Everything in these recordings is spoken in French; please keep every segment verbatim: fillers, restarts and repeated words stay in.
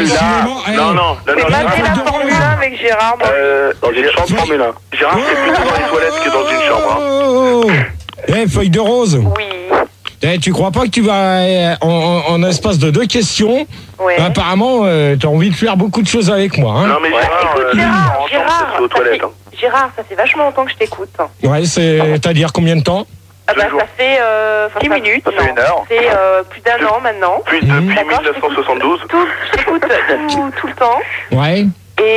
décidément. Non, non, non, Mais non, pas non, fait la Formule un avec Gérard, moi. Euh, dans une chambre Formule un. Gérard, c'est plutôt dans les toilettes que dans une chambre. Hein. Oh, oh, oh. Eh, feuille de rose. Oui. Eh, tu crois pas que tu vas, euh, en, en, en espace de deux questions, Ouais. apparemment, euh, t'as envie de faire beaucoup de choses avec moi, hein? Non, mais Gérard, Écoute, euh, Gérard, en Gérard, chambre, c'est aux ça fait, toilettes. Hein. Gérard, ça fait vachement longtemps que je t'écoute. Ouais, c'est-à-dire combien de temps? Ah bah, jours. ça fait... Euh, dix minutes. Ça fait une heure. Ça fait euh, plus d'un an maintenant. Plus Mmh. depuis D'accord, mille neuf cent soixante-douze. Tout, je t'écoute tout, tout le temps. Ouais,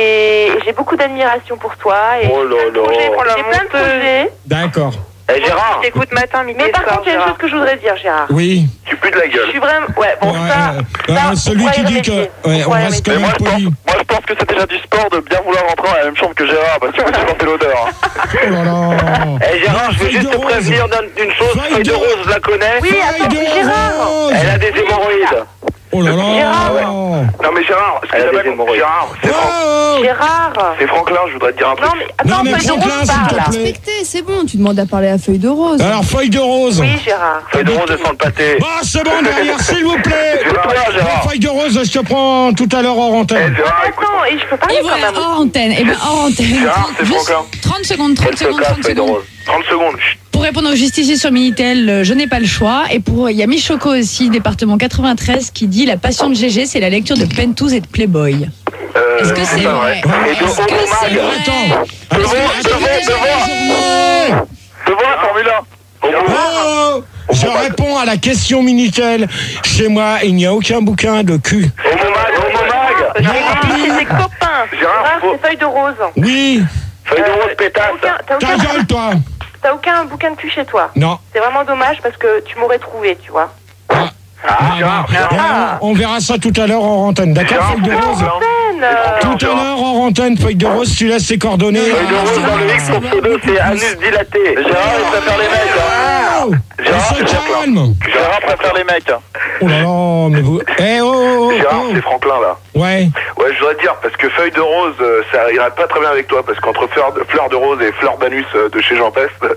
Et j'ai beaucoup d'admiration pour toi. Et Oh là j'ai plein de là. projets, j'ai plein de projets. d'accord. Eh Gérard, Je t'écoute matin, midi Mais et par soir, contre, il y a une Gérard. chose que je voudrais dire, Gérard. Oui. tu pues de la Je gueule. suis vraiment... Ouais, bon, Ouais, ça... euh, ça, euh, on celui pourrait qui y dit que... remédier. Ouais, on pourrait y reste quand Mais remédier. moi même je, pense, poli. moi je pense que c'est déjà du sport de bien vouloir rentrer dans la même chambre que Gérard parce que tu peux supporter l'odeur. Hein. Oh là là. Eh Gérard, je veux Feuille juste de te rose. prévenir d'un- d'une chose, Feuille Feuille de de- Rose, je la connais. Oui, Feuille attends, de c'est Gérard. rose. Elle a des hémorroïdes. Oh là là. Gérard. Non mais Gérard, ce que Elle a j'avais des compris, Gérard, c'est Fran- Oh. Gérard. c'est Franklin, je voudrais te dire un truc. Non, mais attends, Non, mais feuille de Franklin, rose s'il parle. te plaît. Respecté, c'est bon, tu demandes à parler à Feuille de Rose. Alors, feuille de rose. Oui, Gérard. Feuille de Rose, elle sent le pâté. Bah, c'est bon, derrière, s'il vous plaît. C'est pas là, Gérard. Feuille de rose, je te prends tout à l'heure hors Eh antenne. Gérard, écoute, Attends, et je peux parler Et quand voilà, même. hors antenne. Et ben hors antenne. Gérard, c'est Juste Franklin. trente secondes, trente elle se secondes, casse, trente Feuille de secondes. Rose. trente secondes. Chut. Pour répondre au justicier sur Minitel, euh, je n'ai pas le choix. Et pour, il y a Michoko aussi, département quatre-vingt-treize, qui dit la passion de G G, c'est la lecture de Penthouse et de Playboy. Euh, Est-ce que c'est pas vrai? Et de Est-ce que Homo c'est Mag. vrai? Attends. Devant, Attends, devant, attends, devant. Devant la Formule un. Homo Mag. Oh, je réponds à la question Minitel. Chez moi, il n'y a aucun bouquin de cul. Homo Mag, Homo Mag. J'ai dit, c'est des copains. Gérard, Gérard, faut- c'est feuille de rose. Oui. Feuille de Rose Euh, T'as pétasse. aucun, t'as Ta aucun, gueule, toi. t'as aucun bouquin de cul chez toi. Non. C'est vraiment dommage parce que tu m'aurais trouvé, tu vois. Ah, Ah, Gérard, bah, Gérard. on, on verra ça tout à l'heure en antenne. D'accord, Gérard, feuille de Gérard, rose. Gérard. Peine, euh, Tout à l'heure en antenne, feuille de rose, tu laisses tes coordonnées. Feuille de Rose dans le X, son pseudo, c'est anus dilaté. Gérard, il préfère les mecs. Hein. Oh, on Gérard, se c'est Franklin. calme. Gérard préfère les mecs. Oh là là, mais vous... Eh oh, oh, Gérard, oh. c'est Franklin, là. Ouais. Ouais, je voudrais te dire, parce que Feuille de Rose, euh, ça irait pas très bien avec toi, parce qu'entre Fleur de, Fleur de Rose et Fleur d'anus euh, de chez Jean Peste... mais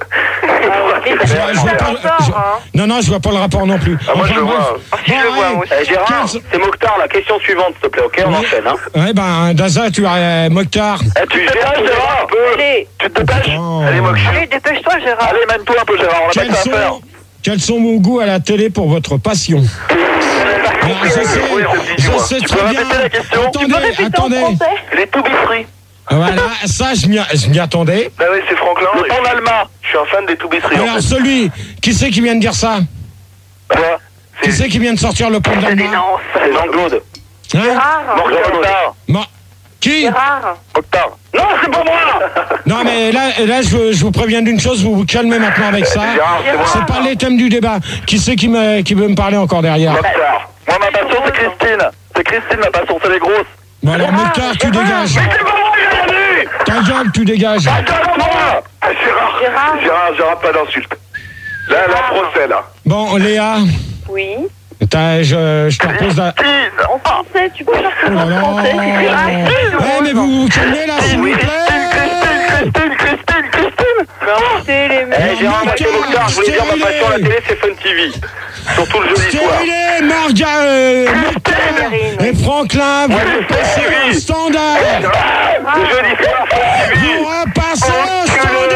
Je- c'est je vois pas pas un le- rapport, je- hein. Non, non, je vois pas le rapport non plus. Ah, moi, je le bref. vois. Ah, si, je le Bon, vois, ouais. moi aussi. Eh, Gérard, Quinze- c'est Mokhtar, la question suivante, s'il te plaît, ok, on Oui. enchaîne, hein. Ouais, ben, Daza, tu as euh, Mokhtar. Eh, tu te dépêches, Gérard, un peu. Allez, Tu te dépêches. Oh. Allez, Mokhtar. allez, dépêche-toi, Gérard. Allez, mène-toi un peu, Gérard, on a pas Quels que ça à faire. sont, quels sont vos goûts à la télé pour votre passion? Alors, je sais, Oui, c'est dit, je moi. sais Tu très peux bien. répéter la question? Tu peux Attendez, répéter en attendez. français? Les toubisseries. Voilà, ça, je m'y je m'y attendais. Bah oui, c'est Franklin. Le pan d'Alma. Je suis un fan des toubisseries, en Alors, fait. celui, qui c'est qui vient de dire ça? Quoi? Qui c'est qui vient de sortir le pont d'Alma? C'est Jean-Claude. Hein? Gérard. Mokhtar. Bon. Qui? Gérard. Mokhtar. Non, c'est pas moi. Non, mais là, là je, je vous préviens d'une chose, vous vous calmez maintenant avec ça. Gérard, c'est moi. C'est pas les thèmes du débat. Qui c'est qui, me, qui veut me parler encore derrière? Mokhtar. Moi, ma passion, c'est Christine. C'est Christine, ma passion, c'est les grosses. Bon, alors, Mokhtar, tu dégages. Mais c'est pas moi, j'ai rien dit. Ta gueule, tu dégages. Attends, moi. Ah, Gérard. Gérard. Gérard, Gérard, pas d'insulte. Là, la procès, là. Bon, Léa, Oui. t'as- je, je te repose la... Christine. En français, tu peux faire Oh ça là en là. français. C'est Gérard. Eh, mais vous vous calmez là, s'il vous Christine, plaît. Christine, Christine, Christine. C'est les mecs. Eh, Gérard, moi, c'est Mokhtar. Je voulais dire, ma passion à la télé, c'est Fun T V. Surtout le jeudi soir. Stérilé, Marga, euh, Mokhtar et Franklin, vous Ouais, mais passez c'est au lui. standard. Le jeudi soir, Fun T V. Vous repassez au Enculé.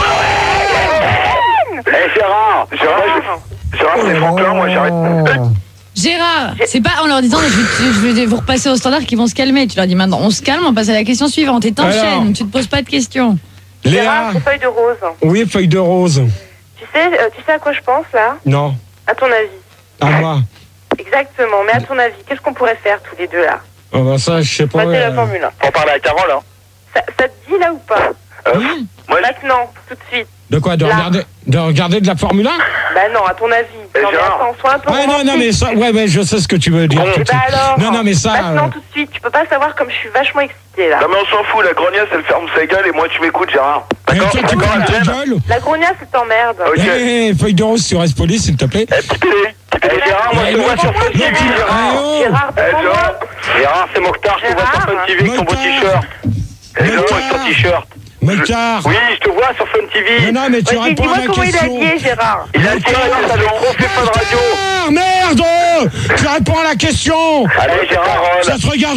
standard. Eh, Gérard. Gérard, je- Gérard, c'est Franklin, moi, j'arrête. Gérard, c'est pas en leur disant je vais, je vais vous repasser au standard qu'ils vont se calmer. Tu leur dis maintenant on se calme, on passe à la question suivante et Alors. t'enchaînes, tu te poses pas de questions. Léa, Gérard, c'est feuille de rose. oui, feuille de rose. Tu sais, euh, tu sais à quoi je pense là? Non, À ton avis. à moi. Exactement. Mais à ton avis, qu'est-ce qu'on pourrait faire tous les deux là? Oh, bah ça, je sais pas. Passer la euh, Formule un. On parle à Carole, hein. Ça, ça te dit là ou pas? Euh, Mmh. Moi, je- Maintenant, tout de suite. De quoi, de Là. regarder, de regarder de la Formule un? Bah non, à ton avis. Eh, Non mais Gérard. attends, sois un peu Ouais, non, non, mais romantique. ça, ouais, ouais, je sais ce que tu veux dire. Bon, tout Eh de bah suite. alors. Non, non, mais ça. Maintenant, euh, tout de suite. Tu peux pas savoir comme je suis vachement excitée là. Non, mais on s'en fout, la grognasse, elle ferme sa gueule et moi, tu m'écoutes, Gérard. eh, D'accord? toi, tu D'accord, fermes ta Hélène? gueule. La grognasse, c'est t'emmerde. Ok. Eh, feuille de rose, tu restes poli, s'il te plaît. Eh, petit télé. Petit télé, Gérard, moi, je te Eh, vois non, sur Fun T V, Gérard. Gérard. Eh, oh. Gérard, Eh, devant moi. Gérard, Gérard, c'est Mokhtar, je te vois sur Fun T V avec ton beau Mokhtar. t-shirt. Eh, Gérard, avec ton Mokhtar. t-shirt. Mokhtar. Oui, je te vois sur Fun T V. Non, non, mais tu Vas-y, réponds dis-moi à ma comment il a question. lié, Gérard. Il a tiré grâce à le trophée Fun Radio. Ah, merde! Tu réponds à la question! Allez, Gérard, Ça se regarde